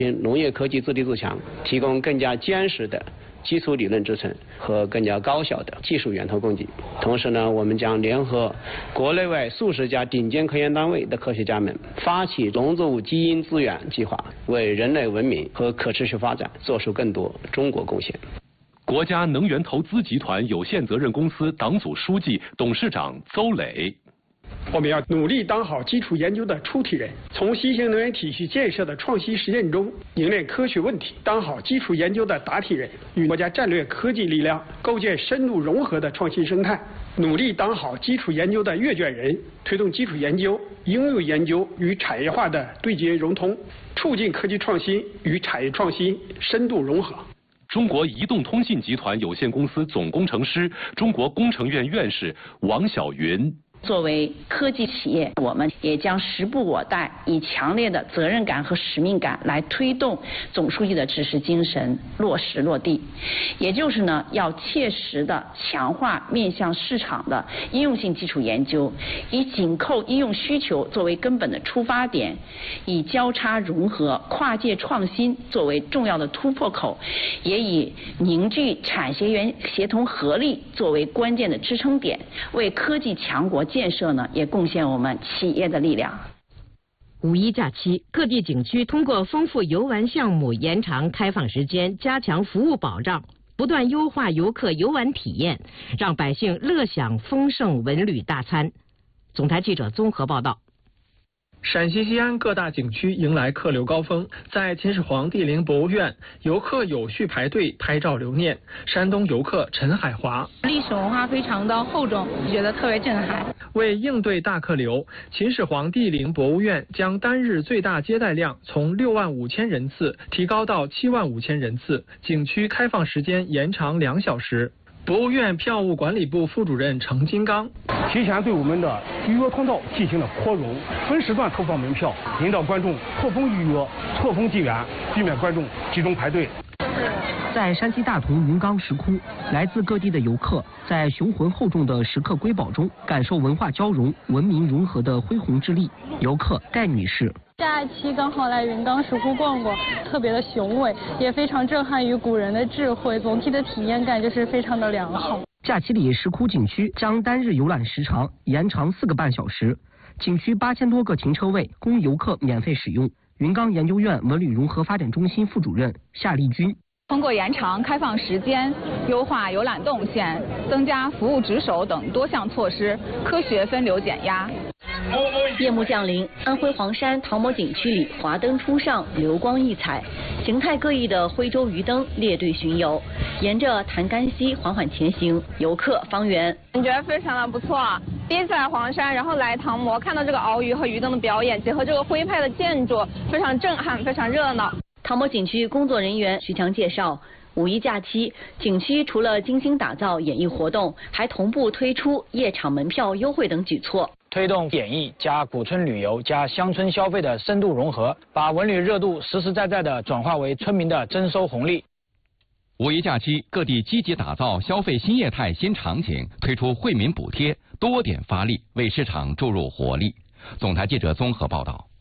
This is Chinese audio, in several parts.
农业科技自立自强，提供更加坚实的基础理论支撑和更加高效的技术源头供给。同时呢，我们将联合国内外数十家顶尖科研单位的科学家们，发起农作物基因资源计划，为人类文明和可持续发展做出更多中国贡献。 国家能源投资集团有限责任公司党组书记、董事长邹磊。 我们要努力当好基础研究的出题人，从新型能源体系建设的创新实践中凝练科学问题，当好基础研究的答题人，与国家战略科技力量构建深度融合的创新生态，努力当好基础研究的阅卷人，推动基础研究、应用研究与产业化的对接融通，促进科技创新与产业创新深度融合。 中国移动通信集团有限公司总工程师、中国工程院院士王晓云。 作为科技企业，我们也将时不我待，以强烈的责任感和使命感来推动总书记的指示精神落实落地。也就是呢，要切实的强化面向市场的应用性基础研究，以紧扣应用需求作为根本的出发点，以交叉融合、跨界创新作为重要的突破口，也以凝聚产学研协同合力作为关键的支撑点，为科技强国建设呢，也贡献我们企业的力量。 五一假期，各地景区通过丰富游玩项目、延长开放时间、加强服务保障，不断优化游客游玩体验，让百姓乐享丰盛文旅大餐。总台记者综合报道。 陕西西安各大景区迎来客流高峰，在秦始皇帝陵博物院，游客有序排队拍照留念。山东游客陈海华： 历史文化非常的厚重，觉得特别震撼。 为应对大客流，秦始皇帝陵博物院将单日最大接待量从65000人次提高到75000人次，景区开放时间延长2小时。博物院票务管理部副主任程金刚： 提前对我们的预约通道进行了扩容，分时段投放门票，引导观众错峰预约、错峰进园，避免观众集中排队。 在山西大同云冈石窟，来自各地的游客在雄浑厚重的石刻瑰宝中，感受文化交融、文明融合的恢宏之力。游客戴女士： 假期刚好来云冈石窟逛逛，特别的雄伟，也非常震撼于古人的智慧，总体的体验感就是非常的良好。 假期里，石窟景区将单日游览时长延长4个半小时，景区8000多个停车位供游客免费使用。云冈研究院文旅融合发展中心副主任夏丽君： 通过延长开放时间、优化游览动线、增加服务值守等多项措施，科学分流减压。 夜幕降临，安徽黄山唐某景区里华灯初上，流光溢彩，形态各异的徽州鱼灯列队巡游，沿着潭干溪缓缓前行，游客方圆。 感觉非常的不错，第一次来黄山，然后来唐某，看到这个鳌鱼和鱼灯的表演，结合这个徽派的建筑，非常震撼，非常热闹。 唐某景区工作人员徐强介绍，五一假期，景区除了精心打造演艺活动，还同步推出夜场门票优惠等举措， 推动演艺加古村旅游加乡村消费的深度融合，把文旅热度实实在在地转化为村民的增收红利。 五一假期，各地积极打造消费新业态新场景，推出惠民补贴，多点发力，为市场注入活力。总台记者综合报道。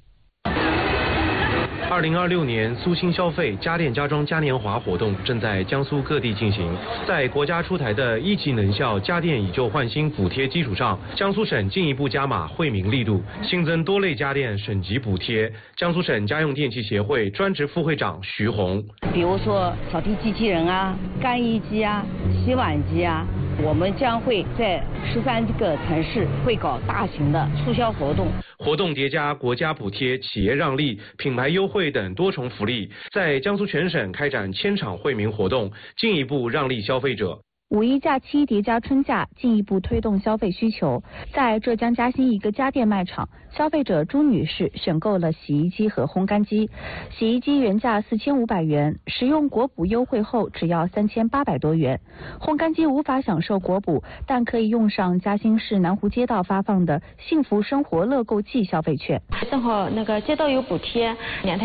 2026年苏新消费家电家装嘉年华活动正在江苏各地进行。在国家出台的一级能效家电以旧换新补贴基础上，江苏省进一步加码惠民力度，新增多类家电省级补贴。江苏省家用电器协会专职副会长徐红： 比如说扫地机器人啊、干衣机啊、洗碗机啊，我们将会在13个城市会搞大型的促销活动。 活动叠加国家补贴、企业让利、品牌优惠等多重福利，在江苏全省开展1000场惠民活动，进一步让利消费者。 五一假期叠加春假，进一步推动消费需求。在浙江嘉兴一个家电卖场，消费者朱女士选购了洗衣机和烘干机。洗衣机原价4500元，使用国补优惠后只要3800多元。烘干机无法享受国补，但可以用上嘉兴市南湖街道发放的幸福生活乐购季消费券。 正好那个街道有补贴，2台